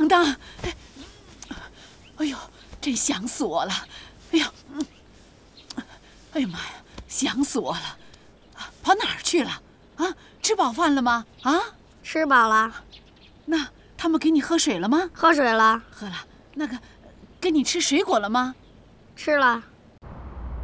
当当，哎呦，真想死我了！哎呀，哎呀妈呀，想死我了！跑哪儿去了？啊，吃饱饭了吗？啊， 吃饱了。 那他们给你喝水了吗？ 喝水了。 喝了。那个，给你吃水果了吗？ 吃了。